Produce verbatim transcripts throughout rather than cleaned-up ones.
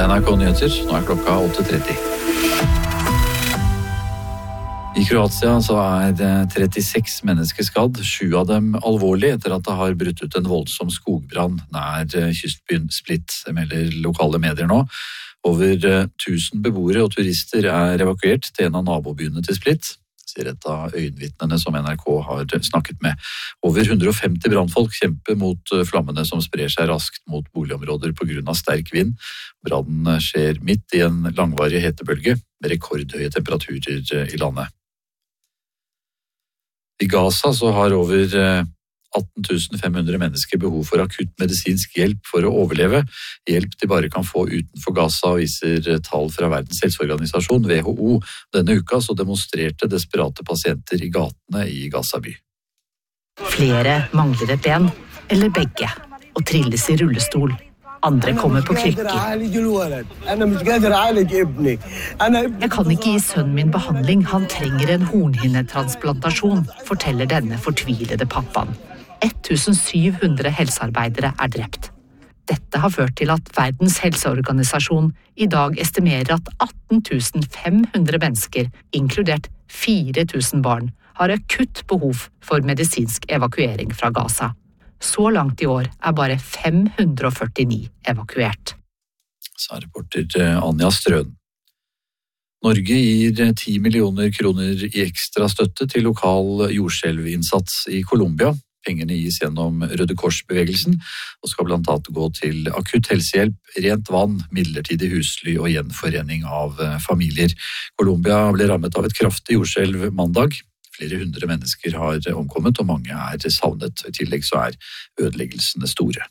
er N R K Nyheter, nå er klokka åtte tretti. I Kroatia så er trettiseks mennesker skadd, sju av dem alvorlig etter at det har brutt ut en voldsom skogbrann nær kystbyen Split, melder lokale medier nå. Over tusen beboere og turister er evakuert til en av nabobyene til Split, sier et av øyenvitnene som N R K har snakket med. Over hundre og femti brannfolk kjemper mot flammene som sprer seg raskt mot boligområder på grunn av sterk vind. Brannen skjer midt i en langvarig hetebølge med rekordhøye temperaturer i landet. I Gaza så har over atten tusen fem hundre mennesker behov for akutt medisinsk hjelp for å overleve. Hjelp de bare kan få utenfor Gaza, viser tall fra Verdens helseorganisasjon, W H O. Denne uka så demonstrerte desperate pasienter i gatene i Gaza by. Flere mangler et ben, eller begge, og trilles i rullestol. Andre kommer på krykker. Jeg kan ikke gi sønnen min behandling, han trenger en hornhinnetransplantasjon, forteller denne fortvilede pappaen. sytten hundre helsearbeidere er drept. Dette har ført til at Verdens helseorganisasjon i dag estimerer at atten tusen fem hundre mennesker, inkludert fire tusen barn, har akutt behov for medisinsk evakuering fra Gaza. Så langt i år er bare fem hundre og førtini evakuert. Sa reporter Anja Strøen. Norge gir ti millioner kroner i ekstra støtte til lokal jordskjelvinnsats i Colombia. Pengene gis gjennom Røde Kors-bevegelsen og skal blant annet gå til akutt helsehjelp, rent vann, midlertidig husly og gjenforening av familier. Colombia ble rammet av et kraftig jordskjelv mandag. Flere hundre mennesker har omkommet, og mange er savnet. I tillegg så er ødeleggelsene store.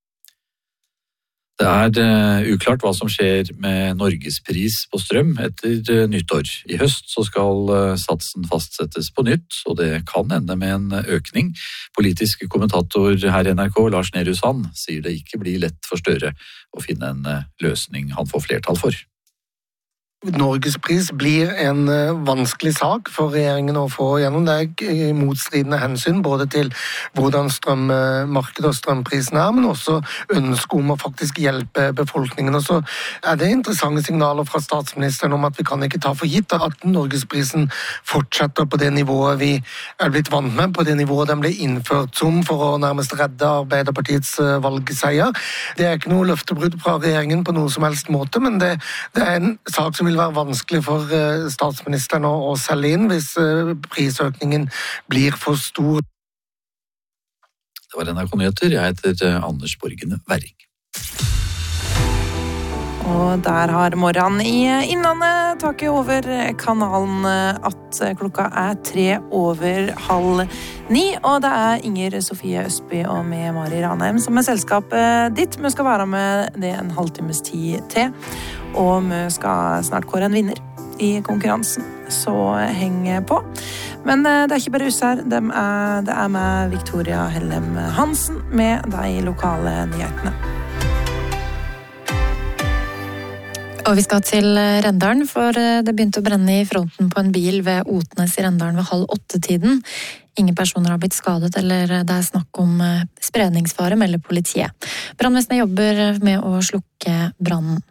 Det er uklart hva som skjer med Norgespris på strøm etter nyttår. I høst så skal satsen fastsettes på nytt, og det kan ende med en økning. Politisk kommentator her i N R K, Lars Nehru Sand, sier det ikke blir lett for Støre å finne en løsning han får flertall for. Norgespris blir en vanskelig sak for regjeringen å få gjennom. Det er motstridende hensyn både til hvordan strømmarkedet og strømprisen er, men også ønske om å faktisk hjelpe befolkningen. Og så er det interessante signaler fra statsministeren om at vi kan ikke ta for gitt at Norgesprisen fortsetter på det nivået vi er blitt vant med, på det nivået den ble innført som for å nærmest redde Arbeiderpartiets valgseier. Det er ikke noe løftebrudd fra regjeringen på noe som helst måte, men det, det er en sak som vil være vanskelig for statsministeren å selge inn hvis prisøkningen blir for stor. Det var N R K Nyheter. Jeg heter Anders Borgen Werring. Og der har morgenen i Innlandet taket over kanalen at klokka er tre over halv ni, og det er Inger Sofie Østby og med Mari Ranheim som er selskapet ditt. Vi skal være med det en halvtimes tid til, og vi skal snart kåre en vinner i konkurransen, så heng på. Men det er ikke bare oss her, det er, det er med Victoria Hellem Hansen med de lokale nyhetene. Og vi skal til Rendalen, for det begynte å brenne i fronten på en bil ved Otnes i Rendalen ved halv åtte-tiden. Ingen personer har blitt skadet, eller det er snakk om spredningsfare, melder politiet. Brannvesenet jobber med å slukke brannen.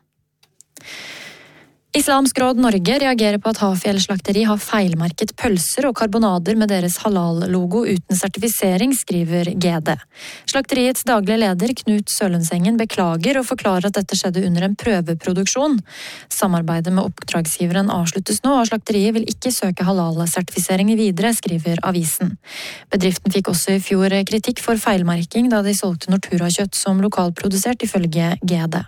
Islamsk Råd Norge reagerer på at Hafjell slakteri har feilmerket pølser og karbonader med deres halal-logo uten sertifisering, skriver G D. Slakteriets daglige leder Knut Sølundsengen beklager og forklarer at dette skjedde under en prøveproduksjon. Samarbeidet med oppdragsgiveren avsluttes nå, og slakteriet vil ikke søke halal-sertifisering videre, skriver avisen. Bedriften fikk også i fjor kritikk for feilmerking da de solgte Nortura-kjøtt som lokalprodusert, ifølge G D.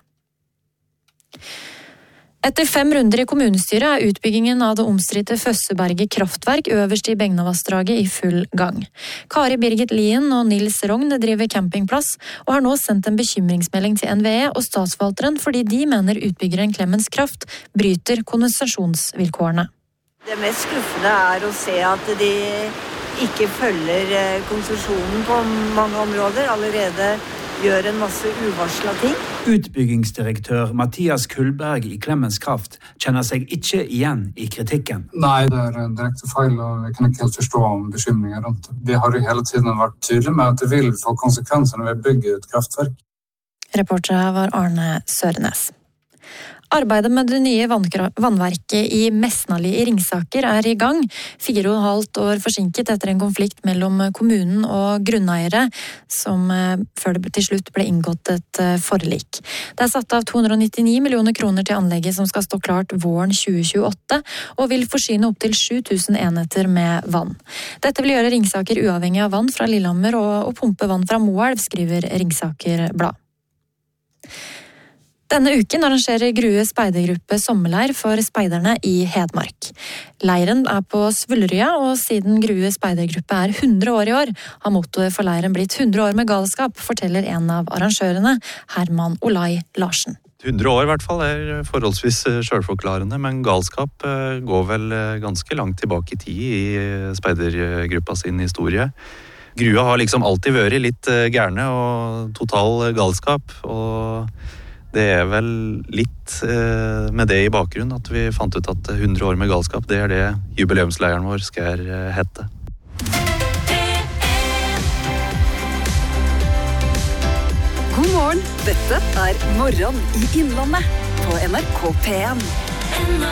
Etter fem runder i kommunestyret er utbyggingen av det omstridte Føsseberget kraftverk øverst i Begnavassdraget i full gang. Kari Birgit Lien og Nils Rogn driver campingplass og har nå sendt en bekymringsmelding til N V E og statsforvalteren fordi de mener utbyggeren Clemens Kraft bryter konsesjonsvilkårene. Det mest skuffende er å se at de ikke følger konsesjonen på mange områder, allerede gjør en masse uvarslet ting. Utbyggingsdirektør Mathias Kullberg i Clemens Kraft kjenner seg ikke igjen i kritikken. Nei, det er en direkte feil, og jeg kan ikke helt forstå om bekymringer rundt det. Vi har jo hele tiden vært tydelige med at det vil få konsekvenser når vi bygger et kraftverk. Reporter var Arne Sørenes. Arbeidet med det nye vannverket i Mesnali i Ringsaker er i gang, fire og et halvt år forsinket etter en konflikt mellom kommunen og grunneiere, som før det til slutt ble inngått et forlik. Det er satt av to hundre og nittini millioner kroner til anlegget som skal stå klart våren tjue tjueåtte, og vil forsyne opp til sju tusen enheter med vann. Dette vil gjøre Ringsaker uavhengig av vann fra Lillehammer og, og pumpe vann fra Moelv, skriver Ringsaker Blad. Denne uken arrangerer Grue speidergruppe sommerleir for speiderne i Hedmark. Leiren er på Svulrøya, og siden Grue speidergruppe er hundre år i år, har mottoet for leiren blitt hundre år med galskap, forteller en av arrangørene, Herman Olai Larsen. hundre år i hvert fall er forholdsvis selvforklarende, men galskap går vel ganske langt tilbake i tid i speidergruppa sin historie. Grua har liksom alltid vært litt gærne og total galskap, og det er vel litt eh, med det i bakgrunnen at vi fant ut at hundre år med galskap, det er det jubileumsleiren vår skal hete. God morgen, dette er Morgen i Innlandet på N R K P en.